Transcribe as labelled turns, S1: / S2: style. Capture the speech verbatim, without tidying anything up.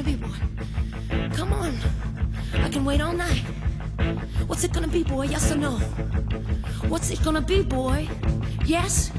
S1: be, boy? Come on. I can wait all night. What's it gonna be, boy? Yes or no? What's it gonna be, boy? Yes